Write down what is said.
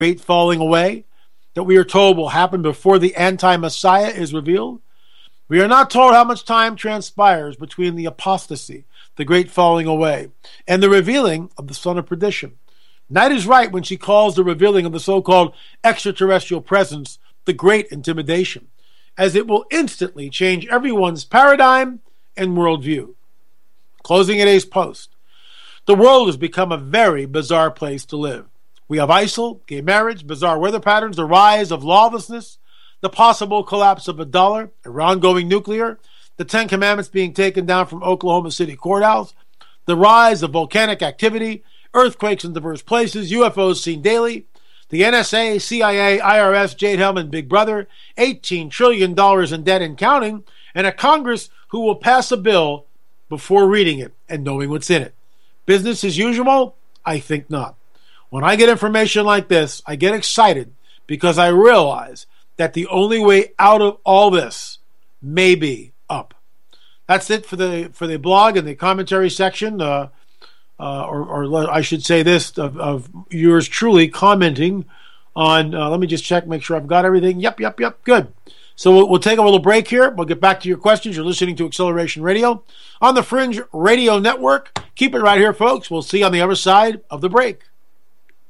great falling away that we are told will happen before the anti-Messiah is revealed? We are not told how much time transpires between the apostasy, the great falling away, and the revealing of the son of perdition. Knight is right when she calls the revealing of the so-called extraterrestrial presence the great intimidation, as it will instantly change everyone's paradigm and worldview. Closing today's post. The world has become a very bizarre place to live. We have ISIL, gay marriage, bizarre weather patterns, the rise of lawlessness, the possible collapse of a dollar, Iran going nuclear, the Ten Commandments being taken down from Oklahoma City courthouse, the rise of volcanic activity, earthquakes in diverse places, UFOs seen daily, the NSA, CIA, IRS, Jade Hellman, Big Brother, $18 trillion in debt and counting, and a Congress who will pass a bill before reading it and knowing what's in it. Business as usual? I think not. When I get information like this, I get excited because I realize that the only way out of all this may be up. That's it for the blog and the commentary section, or I should say this, of yours truly commenting on, let me just check, make sure I've got everything. Yep, good. So we'll take a little break here. We'll get back to your questions. You're listening to Acceleration Radio on the Fringe Radio Network. Keep it right here, folks. We'll see you on the other side of the break.